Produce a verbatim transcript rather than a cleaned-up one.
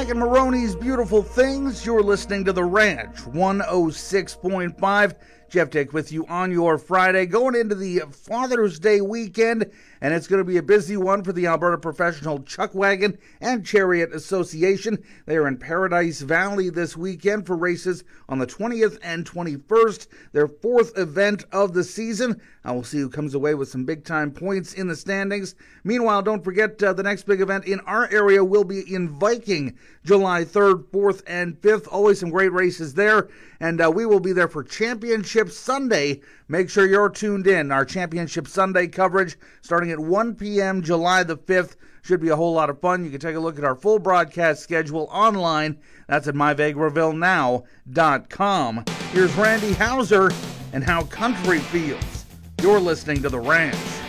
Megan Maroney's Beautiful Things. You're listening to The Ranch, one oh six point five. Jeff Dick with you on your Friday, going into the Father's Day weekend, and it's going to be a busy one for the Alberta Professional Chuck Wagon and Chariot Association. They are in Paradise Valley this weekend for races on the twentieth and twenty-first, their fourth event of the season. I will see who comes away with some big-time points in the standings. Meanwhile, don't forget uh, the next big event in our area will be in Viking, July third, fourth, and fifth. Always some great races there, and uh, we will be there for Championship Sunday. Make sure you're tuned in. Our Championship Sunday coverage starting at one p.m. July the fifth. Should be a whole lot of fun. You can take a look at our full broadcast schedule online. That's at my vegreville now dot com. Here's Randy Hauser and How Country Feels. You're listening to The Ranch.